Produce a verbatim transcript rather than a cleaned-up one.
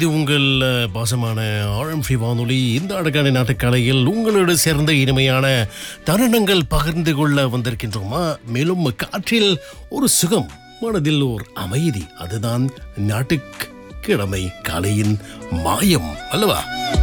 இது உங்கள் அஹ், பாசமான ஆழம்ஃபி வானொலி. இந்த அழகான நாட்டுக்கலையில் உங்களோடு சேர்ந்த இனிமையான தருணங்கள் பகிர்ந்து கொள்ள வந்திருக்கின்றோமா. மேலும் காற்றில் ஒரு சுகம், மனதில் ஓர் அமைதி. அதுதான் ஞாயிற்றுக்கிழமை காலையின் மாயம் அல்லவா?